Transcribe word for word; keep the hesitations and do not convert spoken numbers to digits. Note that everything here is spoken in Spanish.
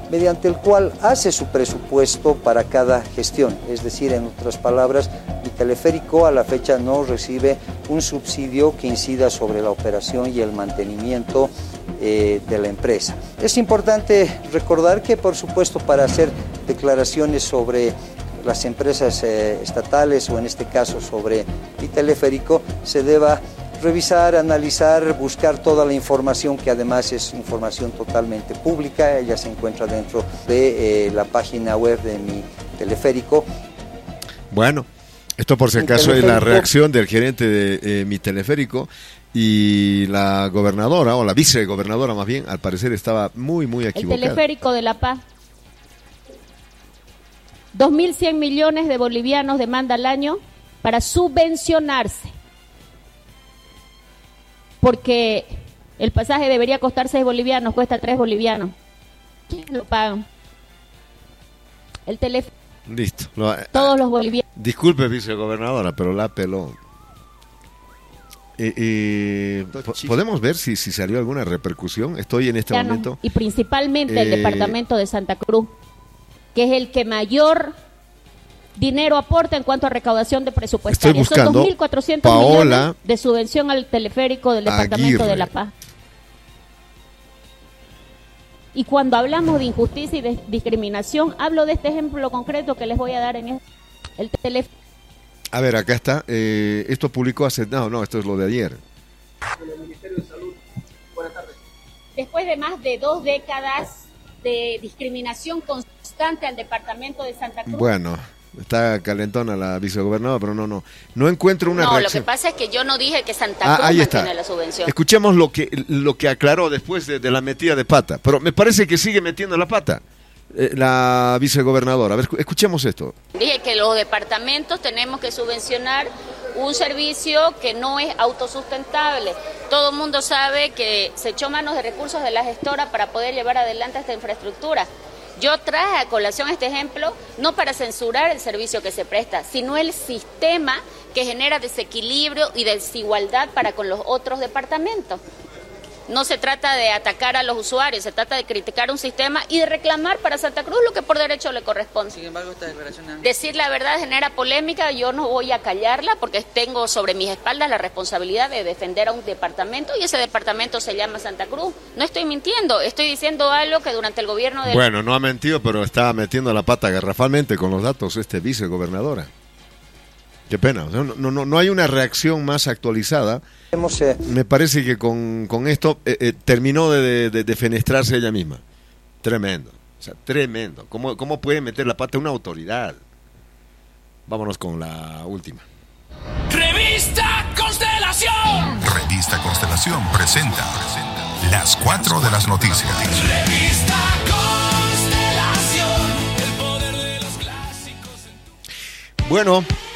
mediante el cual hace su presupuesto para cada gestión. Es decir, en otras palabras, Mi Teleférico a la fecha no recibe un subsidio que incida sobre la operación y el mantenimiento eh, de la empresa. Es importante recordar que, por supuesto, para hacer declaraciones sobre las empresas eh, estatales o en este caso sobre Mi Teleférico, se deba revisar, analizar, buscar toda la información que además es información totalmente pública. Ella se encuentra dentro de eh, la página web de Mi Teleférico. Bueno, esto por si acaso es la reacción del gerente de eh, Mi Teleférico, y la gobernadora o la vicegobernadora más bien, al parecer estaba muy muy equivocada. El Teleférico de La Paz. dos mil cien millones de bolivianos demanda al año para subvencionarse. Porque el pasaje debería costar seis bolivianos, cuesta tres bolivianos. ¿Quiénes lo pagan? El teléfono. Listo. Lo, Todos los bolivianos. Disculpe, vicegobernadora, pero la peló. Eh, eh, ¿Podemos ver si, si salió alguna repercusión? Estoy en este Ya momento. No. Y principalmente eh, el departamento de Santa Cruz, que es el que mayor dinero aporta en cuanto a recaudación de presupuestaria. Estoy buscando Son dos mil cuatrocientos millones de subvención al teleférico del departamento Aguirre. de La Paz. Y cuando hablamos de injusticia y de discriminación, hablo de este ejemplo concreto que les voy a dar en el, el teléfono. A ver, acá está. Eh, esto publicó hace... No, no, esto es lo de ayer. El Ministerio de Salud. Buenas tardes. Después de más de dos décadas de discriminación constante al departamento de Santa Cruz. Bueno, está calentona la vicegobernadora, pero no, no. No encuentro una no, reacción. Lo que pasa es que yo no dije que Santa Ah, Cruz ahí mantiene está. la subvención. Escuchemos lo que, lo que aclaró después de, de la metida de pata. Pero me parece que sigue metiendo la pata eh, la vicegobernadora. A ver, escuchemos esto. Dije que los departamentos tenemos que subvencionar un servicio que no es autosustentable. Todo el mundo sabe que se echó manos de recursos de la gestora para poder llevar adelante esta infraestructura. Yo traje a colación este ejemplo no para censurar el servicio que se presta, sino el sistema que genera desequilibrio y desigualdad para con los otros departamentos. No se trata de atacar a los usuarios, se trata de criticar un sistema y de reclamar para Santa Cruz lo que por derecho le corresponde. Sin embargo, esta declaración... Decir la verdad genera polémica, yo no voy a callarla porque tengo sobre mis espaldas la responsabilidad de defender a un departamento y ese departamento se llama Santa Cruz. No estoy mintiendo, estoy diciendo algo que durante el gobierno del... Bueno, no ha mentido, pero está metiendo la pata garrafalmente con los datos este vicegobernadora. Qué pena, no, no, no, no hay una reacción más actualizada. Hemos, eh, Me parece que con, con esto eh, eh, terminó de, de, de fenestrarse ella misma. Tremendo, o sea, tremendo. ¿Cómo, cómo puede meter la pata una autoridad? Vámonos con la última. Revista Constelación. Revista Constelación presenta las cuatro de las noticias. Revista Constelación. El poder de los clásicos. Bueno,